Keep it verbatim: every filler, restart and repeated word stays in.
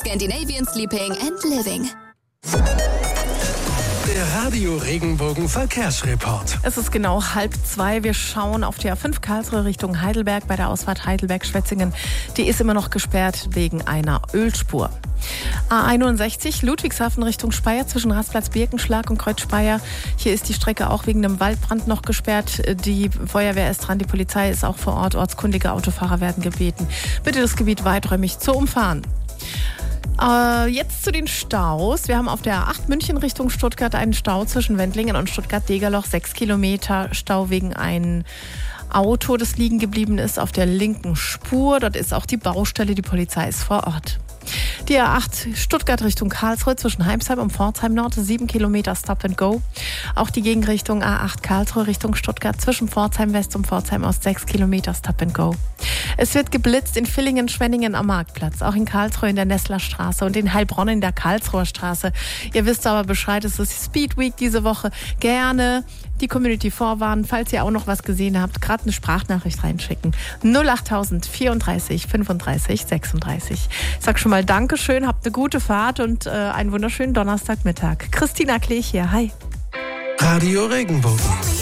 Scandinavian Sleeping and Living. Der Radio Regenbogen Verkehrsreport. Es ist genau halb zwei. Wir schauen auf die A fünf Karlsruhe Richtung Heidelberg bei der Ausfahrt Heidelberg-Schwetzingen. Die ist immer noch gesperrt wegen einer Ölspur. A einundsechzig Ludwigshafen Richtung Speyer zwischen Rastplatz Birkenschlag und Kreuz Speyer. Hier ist die Strecke auch wegen einem Waldbrand noch gesperrt. Die Feuerwehr ist dran, die Polizei ist auch vor Ort. Ortskundige Autofahrer werden gebeten, bitte das Gebiet weiträumig zu umfahren. Äh, jetzt zu den Staus. Wir haben auf der A acht München Richtung Stuttgart einen Stau zwischen Wendlingen und Stuttgart-Degerloch. Sechs Kilometer Stau wegen einem Auto, das liegen geblieben ist auf der linken Spur. Dort ist auch die Baustelle, die Polizei ist vor Ort. Die A acht Stuttgart Richtung Karlsruhe zwischen Heimsheim und Pforzheim Nord, sieben Kilometer Stop and Go. Auch die Gegenrichtung A acht Karlsruhe Richtung Stuttgart zwischen Pforzheim West und Pforzheim Ost, sechs Kilometer Stop and Go. Es wird geblitzt in Villingen, Schwenningen am Marktplatz, auch in Karlsruhe in der Nesslerstraße und in Heilbronn in der Karlsruher Straße. Ihr wisst aber Bescheid, es ist Speed Week diese Woche. Gerne die Community vorwarnen, falls ihr auch noch was gesehen habt, gerade eine Sprachnachricht reinschicken. null achttausend vierunddreißig fünfunddreißig sechsunddreißig. Ich sag schon mal Dankeschön, habt eine gute Fahrt und äh, einen wunderschönen Donnerstagmittag. Christina Klech hier, hi. Radio Regenbogen.